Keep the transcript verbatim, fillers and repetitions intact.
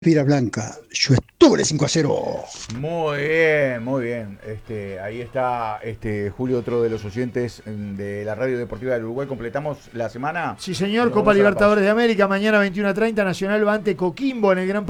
Piedra Blanca, yo estuve cinco a cero. Muy bien, muy bien. Este, ahí está este, Julio, otro de los oyentes mm, de la Radio Deportiva del Uruguay. Completamos la semana Sí, y señor, nos Copa vamos a la pausa. Libertadores de América, mañana veintiuno a treinta, Nacional va ante Coquimbo en el Gran